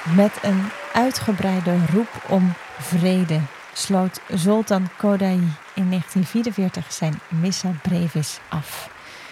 Met een uitgebreide roep om vrede sloot Zoltan Kodaly in 1944 zijn Missa Brevis af.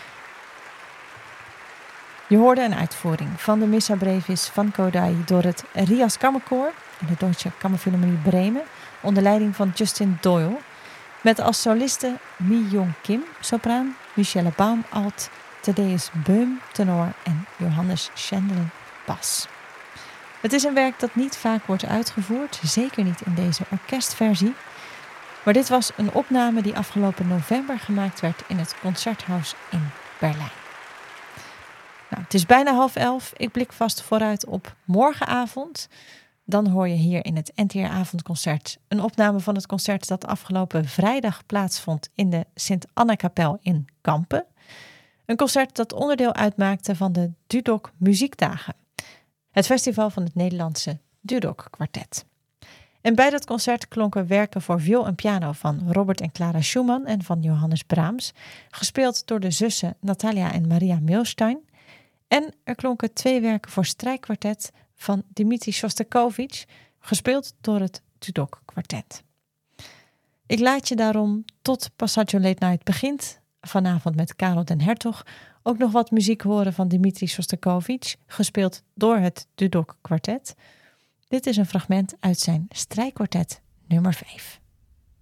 Je hoorde een uitvoering van de Missa Brevis van Kodaly door het Rias Kammerkoor en de Deutsche Kammerphilharmonie Bremen onder leiding van Justin Doyle, met als solisten Mi Young Kim, sopraan, Michelle Baum, alt, Thaddeus Beum, tenor en Johannes Schendel, bas. Het is een werk dat niet vaak wordt uitgevoerd, zeker niet in deze orkestversie. Maar dit was een opname die afgelopen november gemaakt werd in het Concerthaus in Berlijn. Nou, het is bijna 10:30. Ik blik vast vooruit op morgenavond. Dan hoor je hier in het NTR-avondconcert een opname van het concert dat afgelopen vrijdag plaatsvond in de Sint-Anna-kapel in Kampen. Een concert dat onderdeel uitmaakte van de Dudok Muziekdagen, het festival van het Nederlandse Dudok Kwartet. En bij dat concert klonken werken voor viool en piano van Robert en Clara Schumann en van Johannes Brahms, gespeeld door de zussen Natalia en Maria Milstein. En er klonken 2 werken voor strijkkwartet van Dmitri Shostakovich, gespeeld door het Dudok Kwartet. Ik laat je daarom tot Passaggio Late Night begint, vanavond met Karel den Hertog, ook nog wat muziek horen van Dmitri Shostakovich, gespeeld door het Dudok Kwartet. Dit is een fragment uit zijn strijkkwartet nummer 5.